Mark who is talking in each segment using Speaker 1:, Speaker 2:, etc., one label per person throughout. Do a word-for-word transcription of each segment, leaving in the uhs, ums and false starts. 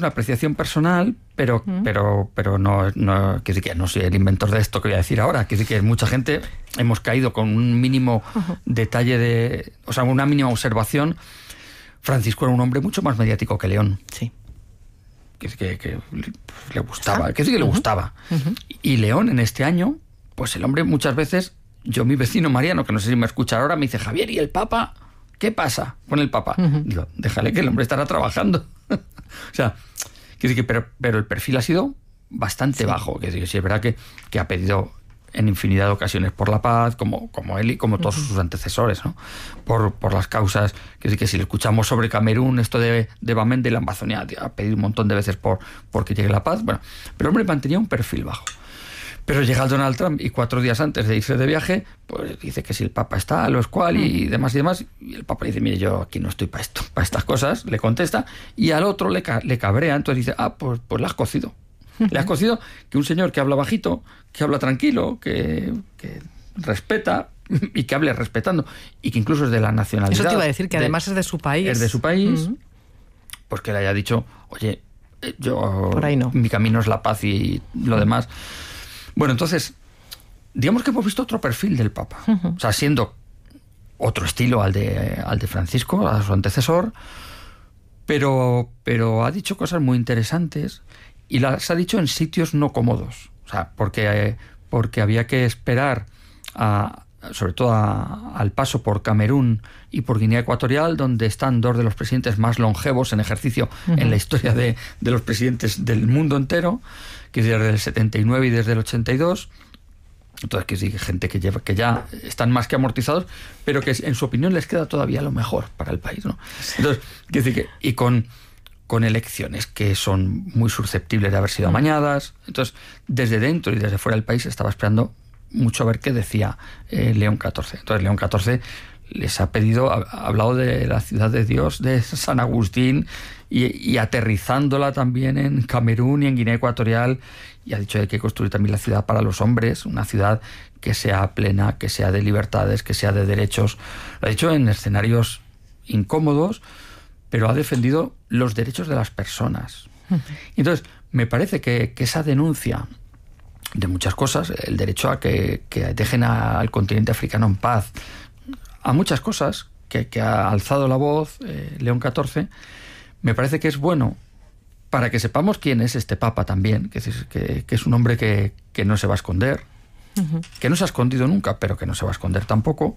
Speaker 1: una apreciación personal, pero, mm. pero, pero no, no, quiero decir que no soy el inventor de esto que voy a decir ahora. Quiero decir que mucha gente hemos caído con un mínimo uh-huh. detalle de, o sea, una mínima observación. Francisco era un hombre mucho más mediático que León.
Speaker 2: Sí.
Speaker 1: Que, que, que le gustaba, que sí que le uh-huh. gustaba. Uh-huh. Y León en este año, pues el hombre muchas veces, yo mi vecino Mariano, que no sé si me escucha ahora, me dice, Javier, ¿y el Papa? ¿Qué pasa con el Papa? Uh-huh. Digo, déjale que el hombre estará trabajando. O sea, que sí que, pero, pero el perfil ha sido bastante sí. bajo. Que sí, sí, es verdad que, que ha pedido en infinidad de ocasiones por la paz, como, como él y como todos uh-huh. sus antecesores, ¿no? Por, por las causas, que sí que si le escuchamos sobre Camerún, esto de, de Bamende, la Amazonía, ha pedido un montón de veces por, por que llegue la paz. Bueno, pero el hombre mantenía un perfil bajo. Pero llega el Donald Trump y cuatro días antes de irse de viaje, pues dice que si el Papa está, lo es cual, y demás y demás. Y el Papa dice, mire, yo aquí no estoy para esto, para estas cosas, le contesta, y al otro le, ca- le cabrea, entonces dice, ah, pues, pues la has cocido. Le has cocido que un señor que habla bajito, que habla tranquilo, que, que respeta y que hable respetando, y que incluso es de la nacionalidad.
Speaker 2: Eso te iba a decir, que
Speaker 1: de,
Speaker 2: además es de su país.
Speaker 1: Es de su país,
Speaker 2: uh-huh.
Speaker 1: pues que le haya dicho, oye, yo,
Speaker 2: por ahí no.
Speaker 1: Mi camino es la paz y lo demás. Bueno, entonces, digamos que hemos visto otro perfil del Papa. Uh-huh. O sea, siendo otro estilo al de, al de Francisco, a su antecesor, pero, pero ha dicho cosas muy interesantes y las ha dicho en sitios no cómodos. O sea, porque, porque había que esperar, a, sobre todo a, al paso por Camerún y por Guinea Ecuatorial, donde están dos de los presidentes más longevos en ejercicio uh-huh. en la historia de, de los presidentes del mundo entero, que es desde el setenta y nueve y desde el ochenta y dos. Entonces, que sí, gente que lleva, que ya están más que amortizados, pero que en su opinión les queda todavía lo mejor para el país, ¿no? Entonces, quiero decir que, y con, con elecciones que son muy susceptibles de haber sido amañadas. Entonces, desde dentro y desde fuera del país estaba esperando mucho a ver qué decía eh, León catorce. Entonces, León catorce les ha pedido, ha, ha hablado de la ciudad de Dios, de San Agustín, y, y aterrizándola también en Camerún y en Guinea Ecuatorial, y ha dicho que hay que construir también la ciudad para los hombres, una ciudad que sea plena, que sea de libertades, que sea de derechos. Lo ha dicho en escenarios incómodos, pero ha defendido los derechos de las personas. Entonces, me parece que, que esa denuncia de muchas cosas, el derecho a que, que dejen a, al continente africano en paz, a muchas cosas que, que ha alzado la voz eh, León catorce, me parece que es bueno para que sepamos quién es este Papa también, que es, que, que es un hombre que, que no se va a esconder, uh-huh. que no se ha escondido nunca, pero que no se va a esconder tampoco,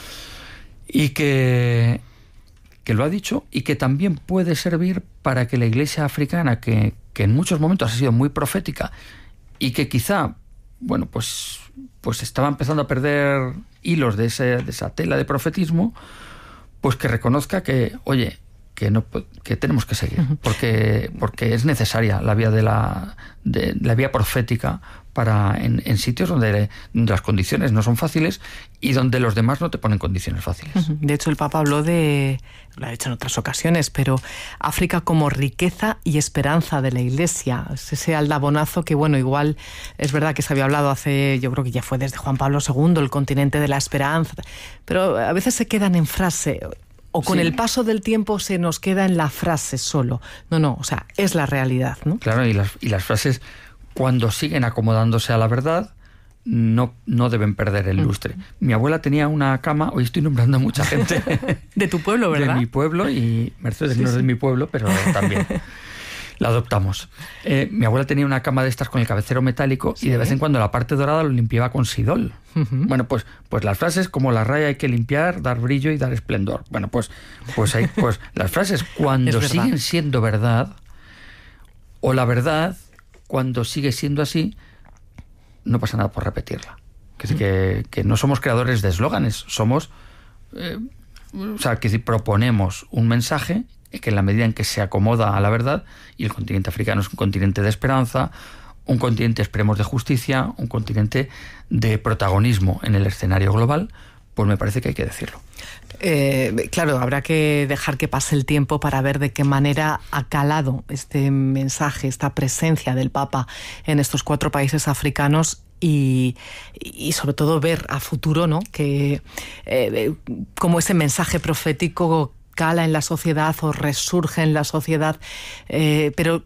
Speaker 1: y que, que lo ha dicho, y que también puede servir para que la Iglesia africana, que, que en muchos momentos ha sido muy profética, y que quizá, bueno, pues, pues estaba empezando a perder hilos de, ese, de esa tela de profetismo, pues que reconozca que, oye, que no que tenemos que seguir, porque porque es necesaria la vía de la de la vía profética para en, en sitios donde, donde las condiciones no son fáciles y donde los demás no te ponen condiciones fáciles.
Speaker 2: De hecho, el Papa habló de, lo ha dicho en otras ocasiones, pero África como riqueza y esperanza de la Iglesia. Ese aldabonazo que, bueno, igual es verdad que se había hablado hace, yo creo que ya fue desde Juan Pablo segundo, el continente de la esperanza, pero a veces se quedan en frase. O con sí. el paso del tiempo se nos queda en la frase solo. No, no, o sea, es la realidad, ¿no?
Speaker 1: Claro, y las, y las frases, cuando siguen acomodándose a la verdad, no, no deben perder el lustre. Mm. Mi abuela tenía una cama, hoy estoy nombrando a mucha gente.
Speaker 2: De tu pueblo, ¿verdad?
Speaker 1: De mi pueblo, y Mercedes sí, no es sí. de mi pueblo, pero también la adoptamos. Eh, mi abuela tenía una cama de estas con el cabecero metálico sí. y de vez en cuando la parte dorada lo limpiaba con sidol. Uh-huh. Bueno, pues, pues las frases como la raya hay que limpiar, dar brillo y dar esplendor. Bueno, pues, pues, hay, pues las frases cuando siguen siendo verdad, o la verdad cuando sigue siendo así, no pasa nada por repetirla. Que, uh-huh. que, que no somos creadores de eslóganes, somos, eh, o sea, que si proponemos un mensaje que en la medida en que se acomoda a la verdad, y el continente africano es un continente de esperanza, un continente, esperemos, de justicia, un continente de protagonismo en el escenario global, pues me parece que hay que decirlo.
Speaker 2: Eh, claro, habrá que dejar que pase el tiempo para ver de qué manera ha calado este mensaje, esta presencia del Papa en estos cuatro países africanos. Y, y sobre todo ver a futuro, ¿no? Que eh, como ese mensaje profético cala en la sociedad o resurge en la sociedad, eh, pero